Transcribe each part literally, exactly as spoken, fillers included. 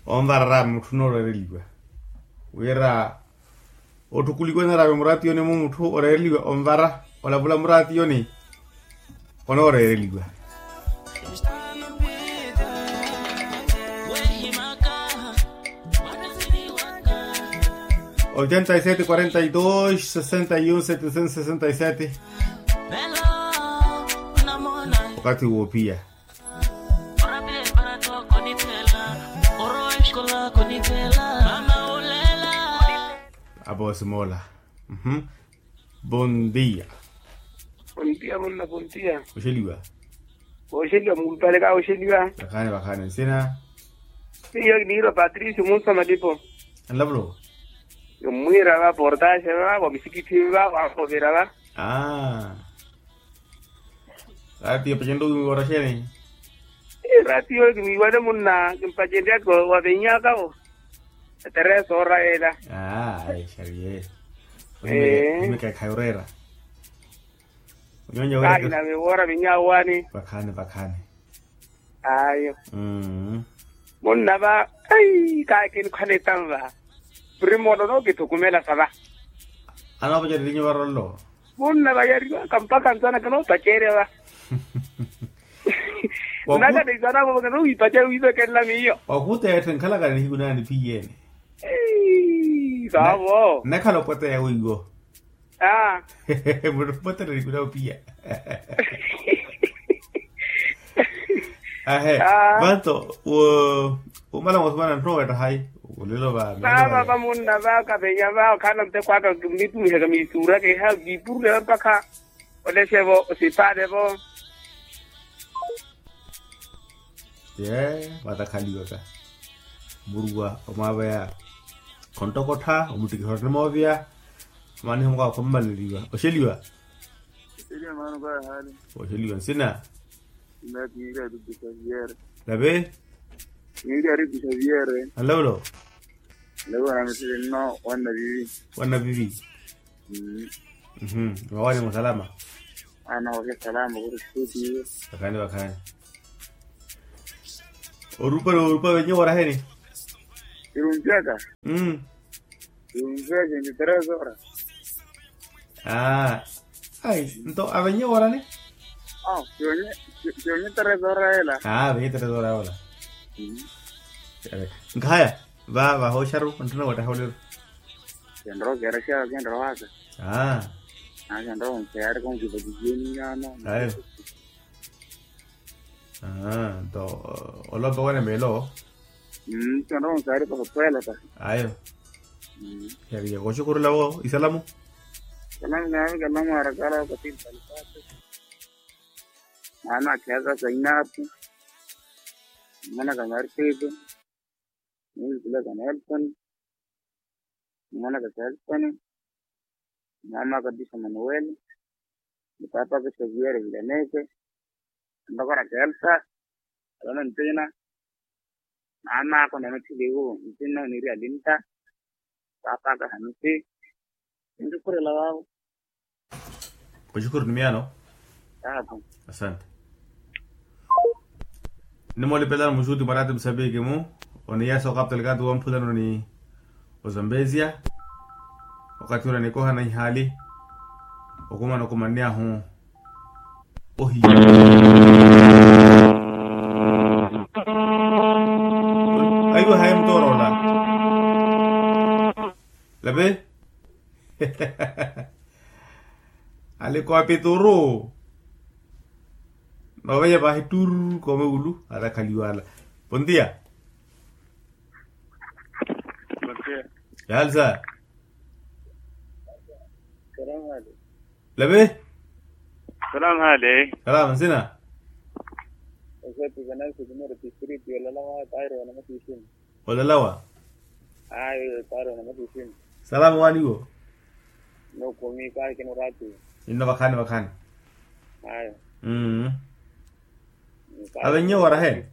On varra muthu no reliwa. Wera otukuliko na rabe murati yone muthu oreliwa on varra ola bula murati yone ono reliwa. ochenta y siete, cuarenta y dos, sesenta y uno, setecientos sesenta y siete. Wakati huo pia Abo Simola. Mhm. Bon dia. Bon dia, bon na bon dia. Osheliwa. Osheliwa mulpale ka osheliwa. Bakane bakane sina. Siyo ni ro Patricio Musa Madipo. Alablo. Yo muy raba portaje va, o misikiti va, o povera va. Ah. Ati pajendo mi warasheni. Eh ratio que mi wada munna, que pajende ko wa benya ka o. Tere sorra era. Ah, ay, xavier. Eh. Me kai kaurera. Nyonyo Ka ina me wora benya wani. Bakane bakane. Ayo. Mm. Munna ba, ai ka kin khane tamba. Primo no que tukumela saba. Ano pa jadi warallo. Munna ba yari kampa kansana kano takere ba. Naga de sana mo kano ipacha wizo kella miyo. Okute eten kala ga ni guna ni piyene. Eh, sabo. Nakalo pote ya wingo. Ah. Bro pote ni guna piya. Ah, banto o o mala mo bana ro eta hai. Ulilo ba. Ba ba munna ba ka be ya ba kana te kwa ka mitu he ka mitura ke ha bi pure ba ka. Ole sebo si pade bo. Yeah, bata khali wata. Burwa omabaya. Konto kotha omuti horne mobia. Mani humka kombaliwa. Osheliwa. Ile manu ba hali. Osheliwa sina. Na tira du bisaviere. Labe? Ni dari bisaviere. Allo. Lewa na mtile no wana bibi. Wana bibi. Mhm. Mhm. Wawani msalama. Ana wa salama kwa studio. Bakane bakane. Orupa orupa wenye wara heni. Irunjaka. Mm. Irunjaka ni tres horas. Ah. Ay, ento avenye wara ni? Ah, yo yo ni tres horas ela. Ah, veinte tres horas ahora. Mhm. Ngaya, va va ho sharu antuna wata hawle. Kendro kera sha kendro haka. Ah. Ah, kendro un pear con que bajini ana. Ayo. Ah, to olo to wane melo. Mm, kendro un sare pa pela ta. Ayo. Mm. Ya ya go shukuru lawo isalamu. Kana ngami kana mara kala ka tin palpate. Ana kyaga sainatu. Mana kamar tedo. Ni kula kanalpan. Mana ka salpan. Mama ka disa Manuel. Mi papa ka Xavier Vilanese. Ando para kelsa. Ano ntina. Mama ko na ntidigo. Ntina ni ri alinta. Papa ka hanti. Ndio kure lawao. Kushukuru nimiano. Hapo. Asante. Nimoli pedal mushuti marati msabiki mu. Oni yaso kapta ligatu wa mpudano ni Ozambezia. Wakati ura nikoha na hali. Okuma no kumania hu. Ohi. Aywa hayam toro la. Labe? Ale ko apituru. No vaya baje tur come ulu ara khaliwala. Buen día. Buen día. Ya alza. Salam alaikum. Labe? Salam alaikum. Salam sina. Ese tu canal se llama Repistrito y la lava Cairo na matisin. Wala lawa. Ay, Cairo na matisin. Salam waligo. No komi ka ke no ratu. Inna bakane bakane. Ay. Mm. Avenyo wara hen.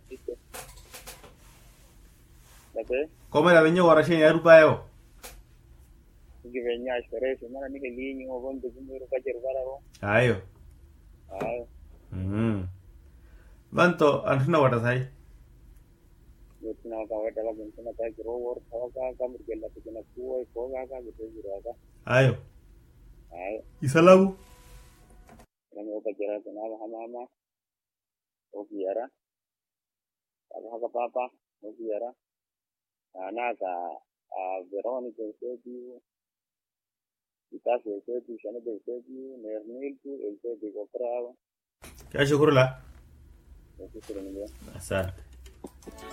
Labe? Come avenyo wara shen ya rupayo. Givenya shore se mana ni ke linyi ngo bonde kumero ka jerwara ro. Ayo. Ay. Mm. Banto antuna wata sai. Yetna ka wada ka bin ta kiro wor ka ka murgella tikina kuwa ko ga ka gitu jira ka ayo ayo isalamu namo ka jira na mama o biara ka ka papa o biara ana ka a Veronica Sebi ita se Sebi shana de Sebi nernil tu el Sebi ko prava ya shukuru la shukran ya asante